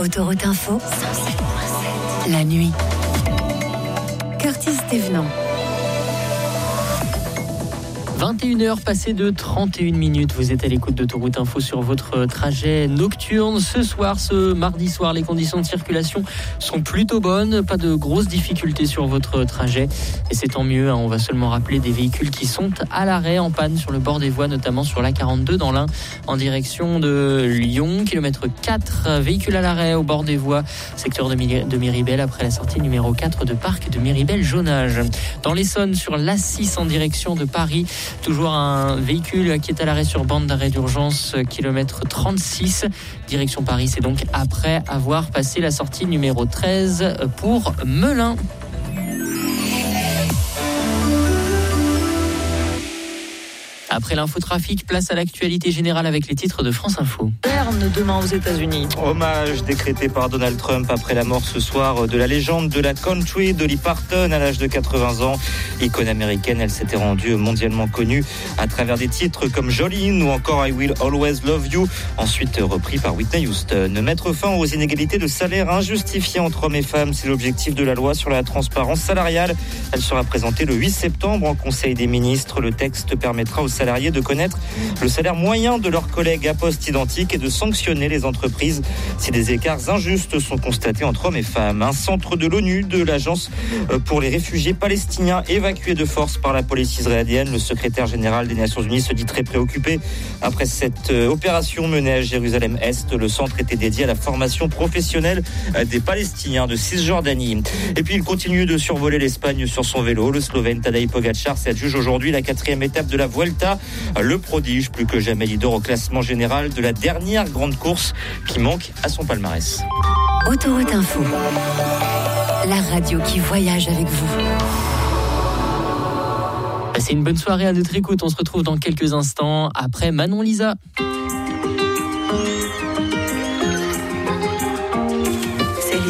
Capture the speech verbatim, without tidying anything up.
Autoroute Info, la nuit. Curtis Thévenant. vingt et une heures passées de trente et une minutes. Vous êtes à l'écoute d'Autoroute Info sur votre trajet nocturne. Ce soir, ce mardi soir, les conditions de circulation sont plutôt bonnes. Pas de grosses difficultés sur votre trajet. Et c'est tant mieux. Hein. On va seulement rappeler des véhicules qui sont à l'arrêt, en panne sur le bord des voies, notamment sur l'A quarante-deux dans l'Ain, en direction de Lyon. Kilomètre quatre, véhicule à l'arrêt au bord des voies, secteur de, Mir- de Miribel, après la sortie numéro quatre de parc de Miribel-Jonage. Dans l'Essonne, sur l'A six en direction de Paris, toujours un véhicule qui est à l'arrêt sur bande d'arrêt d'urgence, kilomètre trente-six, direction Paris. C'est donc après avoir passé la sortie numéro treize pour Melun. Après l'infotrafic, place à l'actualité générale avec les titres de France Info. Demain aux États-Unis. Hommage décrété par Donald Trump après la mort ce soir de la légende de la country, Dolly Parton, à l'âge de quatre-vingts ans. Icône américaine, elle s'était rendue mondialement connue à travers des titres comme Jolene ou encore I Will Always Love You, ensuite repris par Whitney Houston. Mettre fin aux inégalités de salaire injustifiées entre hommes et femmes, c'est l'objectif de la loi sur la transparence salariale. Elle sera présentée le huit septembre en Conseil des ministres. Le texte permettra aux salariés de connaître le salaire moyen de leurs collègues à poste identique et de sanctionner les entreprises si des écarts injustes sont constatés entre hommes et femmes. Un centre de l'ONU, de l'Agence pour les réfugiés palestiniens évacués de force par la police israélienne. Le secrétaire général des Nations Unies se dit très préoccupé après cette opération menée à Jérusalem-Est. Le centre était dédié à la formation professionnelle des Palestiniens de Cisjordanie. Et puis il continue de survoler l'Espagne sur son vélo. Le Slovène Tadej Pogačar s'adjuge aujourd'hui la quatrième étape de la Vuelta. Le prodige, plus que jamais leader au classement général de la dernière grande course qui manque à son palmarès. Autoroute Info, la radio qui voyage avec vous. Passez une bonne soirée à notre écoute. On se retrouve dans quelques instants après Manon Lisa.